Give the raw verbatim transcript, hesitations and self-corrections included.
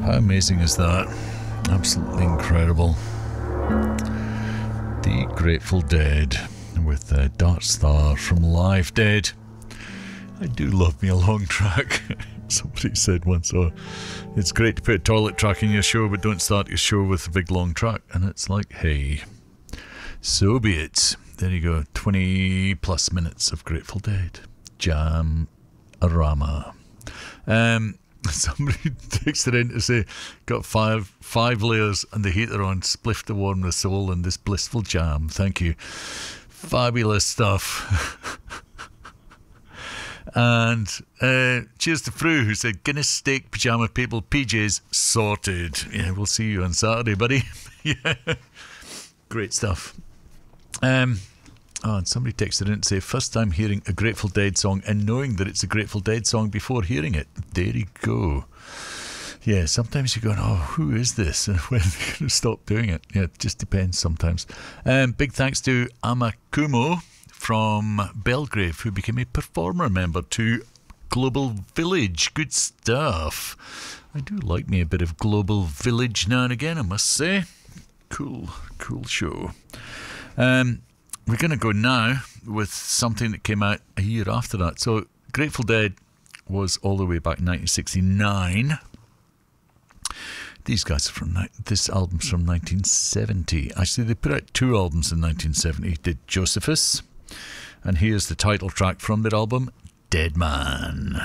How amazing is that? Absolutely incredible. The Grateful Dead with uh, Dark Star from Live Dead. I do love me a long track. Somebody said once, oh, it's great to put a toilet track in your show, but don't start your show with a big long track. And it's like, hey, so be it. There you go, twenty plus minutes of Grateful Dead. Jam-a-rama. Um, somebody texted in to say, got five five layers and the heater on, spliff to warm the soul in this blissful jam. Thank you. Fabulous stuff. And uh, cheers to Fru, who said, Guinness steak, pyjama people, P Js sorted. Yeah, we'll see you on Saturday, buddy. Yeah, great stuff. Um, oh, and somebody texted in to say, first time hearing a Grateful Dead song and knowing that it's a Grateful Dead song before hearing it. There you go. Yeah, sometimes you're going, oh, who is this? And when are they going to stop doing it? Yeah, it just depends sometimes. Um, big thanks to Amakumo from Belgrave, who became a performer member to Global Village. Good stuff. I do like me a bit of Global Village now and again, I must say. Cool, cool show. Um, we're going to go now with something that came out a year after that. So Grateful Dead was all the way back in nineteen sixty-nine. These guys are from, this album's from nineteen seventy. Actually, they put out two albums in nineteen seventy. Did Josephus, and here's the title track from their album, Dead Man.